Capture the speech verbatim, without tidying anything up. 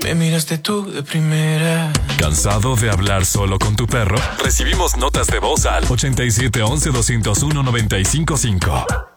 Me miraste tú de primera. ¿Cansado de hablar solo con tu perro? Recibimos notas de voz al ochenta y siete once doscientos uno noventa y cinco cinco.